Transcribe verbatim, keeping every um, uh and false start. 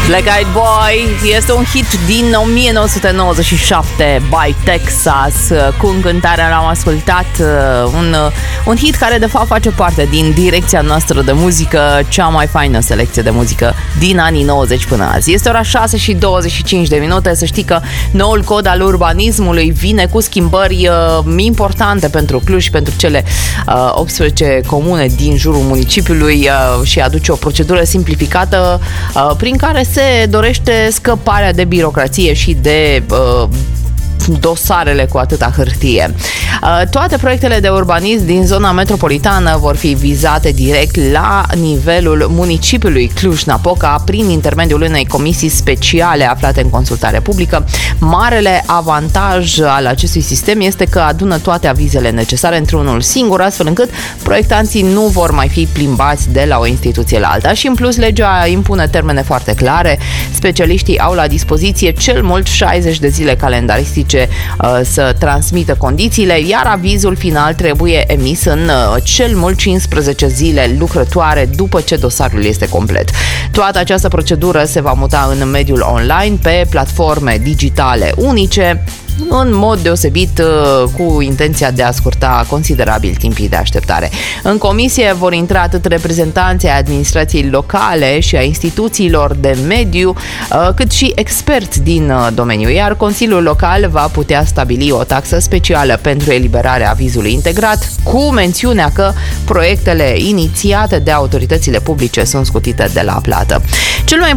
Black Eyed Boy este un hit din nouăsprezece nouăzeci și șapte by Texas. Cu încântare l-am ascultat, un, un hit care de fapt face parte din direcția noastră de muzică, cea mai faină selecție de muzică din anii nouăzeci până azi. Este ora șase și douăzeci și cinci de minute. Să știi că noul cod al urbanismului vine cu schimbări uh, importante pentru Cluj și pentru cele uh, optsprezece comune din jurul municipiului uh, și aduce o procedură simplificată uh, prin care se dorește scăparea de birocrație și de uh, dosarele cu atâta hârtie. Toate proiectele de urbanism din zona metropolitană vor fi vizate direct la nivelul municipiului Cluj-Napoca prin intermediul unei comisii speciale aflate în consultare publică. Marele avantaj al acestui sistem este că adună toate avizele necesare într-unul singur, astfel încât proiectanții nu vor mai fi plimbați de la o instituție la alta și în plus legea impune termene foarte clare. Specialiștii au la dispoziție cel mult șaizeci de zile calendaristice să transmită condițiile, iar avizul final trebuie emis în cel mult cincisprezece zile lucrătoare după ce dosarul este complet. Toată această procedură se va muta în mediul online pe platforme digitale unice, în mod deosebit cu intenția de a scurta considerabil timpii de așteptare. În comisie vor intra atât reprezentanții ai administrației locale și a instituțiilor de mediu, cât și experți din domeniu, iar Consiliul Local va putea stabili o taxă specială pentru eliberarea avizului integrat, cu mențiunea că proiectele inițiate de autoritățile publice sunt scutite de la plată. Cel mai